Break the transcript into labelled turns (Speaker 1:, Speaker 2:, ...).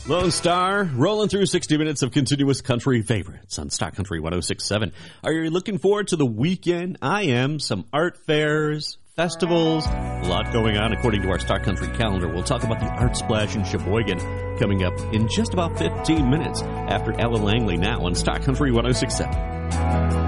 Speaker 1: Lone Star, rolling through 60 minutes of continuous country favorites on Stock Country 106.7. Are you looking forward to the weekend? I am. Some art fairs, festivals, a lot going on according to our Stock Country calendar. We'll talk about the Art Splash in Sheboygan coming up in just about 15 minutes after Ellen Langley now on Stock Country 106.7.